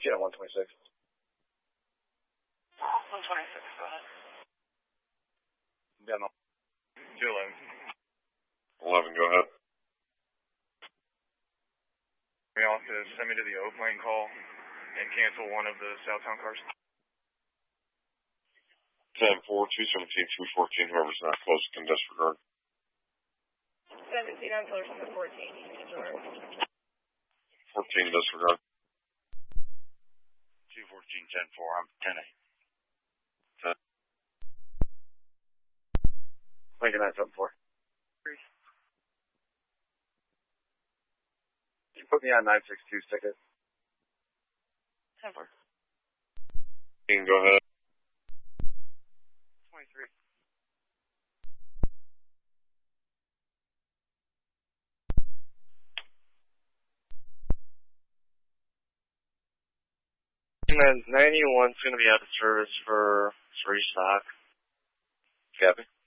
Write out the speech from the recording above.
Yeah, 126. 126, go ahead. Yeah, no. 211. 11, go ahead. We also send me to the Oak Lane call and cancel one of the Southtown cars. 10-4, 217, 214, whoever's not close can disregard. 17 on Fullerton to 14, disregard. 14, disregard. 214, 10-4, I'm 10-8. Lincoln 974. You put me on 962 ticket. 10-4. Go ahead. 23. And then 91's going to be out of service for restock. Copy.